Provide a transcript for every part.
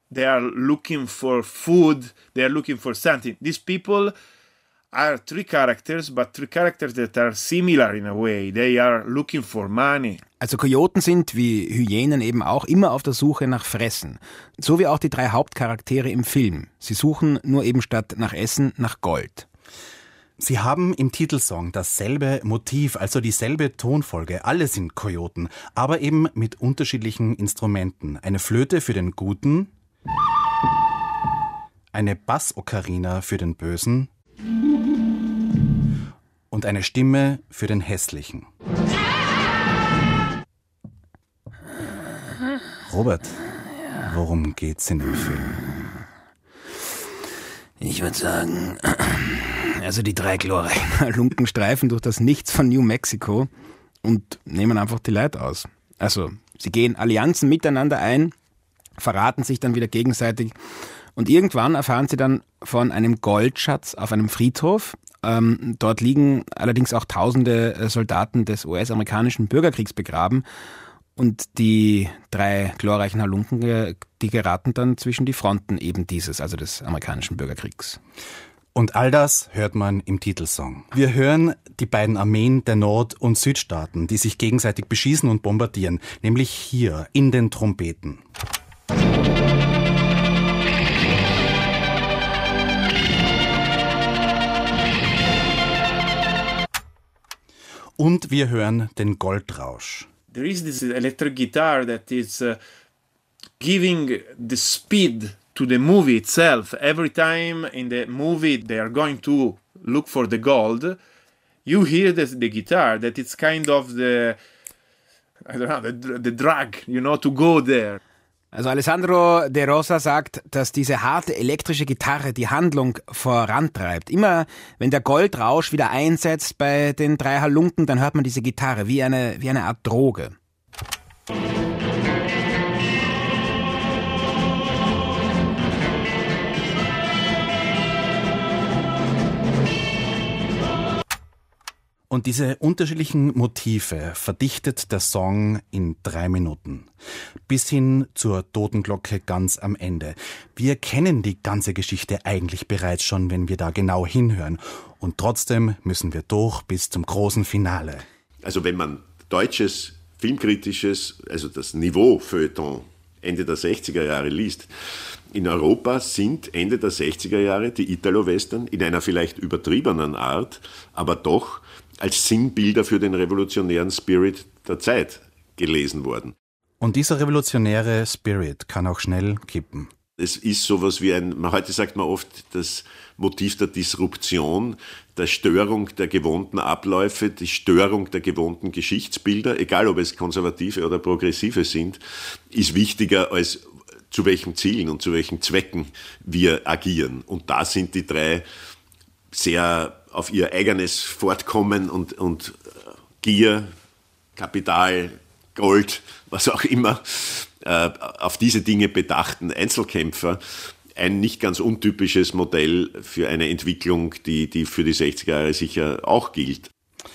They are looking for food. They are looking for something. These people are three characters, but three characters that are similar in a way. They are looking for money. Also Kojoten sind, wie Hyänen eben auch, immer auf der Suche nach Fressen. So wie auch die drei Hauptcharaktere im Film. Sie suchen nur eben statt nach Essen nach Gold. Sie haben im Titelsong dasselbe Motiv, also dieselbe Tonfolge. Alle sind Kojoten, aber eben mit unterschiedlichen Instrumenten. Eine Flöte für den Guten, eine Bassocarina für den Bösen und eine Stimme für den Hässlichen. Robert, worum geht's in dem Film? Ich würde sagen, also die drei glorreichen Halunken streifen durch das Nichts von New Mexico und nehmen einfach die Leute aus. Also sie gehen Allianzen miteinander ein, verraten sich dann wieder gegenseitig und irgendwann erfahren sie dann von einem Goldschatz auf einem Friedhof. Dort liegen allerdings auch tausende Soldaten des US-amerikanischen Bürgerkriegs begraben. Und die drei glorreichen Halunken, die geraten dann zwischen die Fronten eben dieses, also des amerikanischen Bürgerkriegs. Und all das hört man im Titelsong. Wir hören die beiden Armeen der Nord- und Südstaaten, die sich gegenseitig beschießen und bombardieren, nämlich hier in den Trompeten. Und wir hören den Goldrausch. There is this electric guitar that is giving the speed to the movie itself. Every time in the movie they are going to look for the gold, you hear the guitar, that it's kind of the drag, to go there. Also Alessandro De Rosa sagt, dass diese harte elektrische Gitarre die Handlung vorantreibt. Immer wenn der Goldrausch wieder einsetzt bei den drei Halunken, dann hört man diese Gitarre wie eine Art Droge. Und diese unterschiedlichen Motive verdichtet der Song in 3 Minuten. Bis hin zur Totenglocke ganz am Ende. Wir kennen die ganze Geschichte eigentlich bereits schon, wenn wir da genau hinhören. Und trotzdem müssen wir durch bis zum großen Finale. Also wenn man deutsches, filmkritisches, also das Niveau Feuilleton Ende der 60er Jahre liest, in Europa sind Ende der 60er Jahre die Italo-Western in einer vielleicht übertriebenen Art, aber doch als Sinnbilder für den revolutionären Spirit der Zeit gelesen worden. Und dieser revolutionäre Spirit kann auch schnell kippen. Es ist sowas wie heute sagt man oft das Motiv der Disruption, der Störung der gewohnten Abläufe, die Störung der gewohnten Geschichtsbilder, egal ob es konservative oder progressive sind, ist wichtiger als zu welchen Zielen und zu welchen Zwecken wir agieren. Und da sind die drei sehr auf ihr eigenes Fortkommen und Gier, Kapital, Gold, was auch immer, auf diese Dinge bedachten Einzelkämpfer ein nicht ganz untypisches Modell für eine Entwicklung, die für die 60er Jahre sicher auch gilt.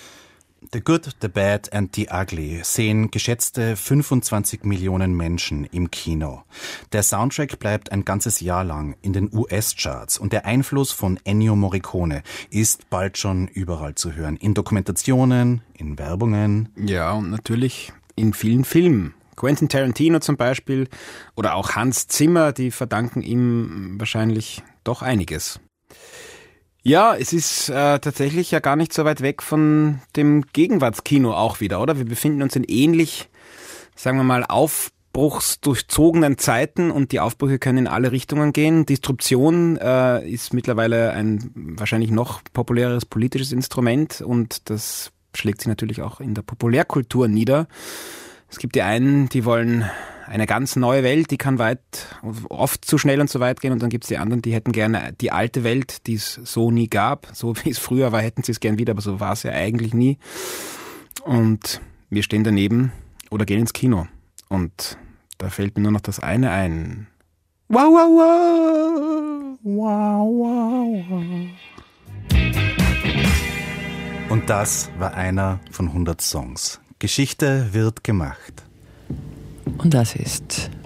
The Good, the Bad and the Ugly sehen geschätzte 25 Millionen Menschen im Kino. Der Soundtrack bleibt ein ganzes Jahr lang in den US-Charts und der Einfluss von Ennio Morricone ist bald schon überall zu hören. In Dokumentationen, in Werbungen. Ja, und natürlich in vielen Filmen. Quentin Tarantino zum Beispiel oder auch Hans Zimmer, die verdanken ihm wahrscheinlich doch einiges. Ja, es ist tatsächlich ja gar nicht so weit weg von dem Gegenwartskino auch wieder, oder? Wir befinden uns in ähnlich, sagen wir mal, aufbruchsdurchzogenen Zeiten und die Aufbrüche können in alle Richtungen gehen. Disruption ist mittlerweile ein wahrscheinlich noch populäreres politisches Instrument und das schlägt sich natürlich auch in der Populärkultur nieder. Es gibt die einen, die wollen eine ganz neue Welt, die kann oft zu schnell und so weit gehen und dann gibt es die anderen, die hätten gerne die alte Welt, die es so nie gab. So wie es früher war, hätten sie es gern wieder, aber so war es ja eigentlich nie. Und wir stehen daneben oder gehen ins Kino. Und da fällt mir nur noch das eine ein. Wow, wow, wow. Wow, wow, wow. Und das war einer von 100 Songs. Geschichte wird gemacht. Und das ist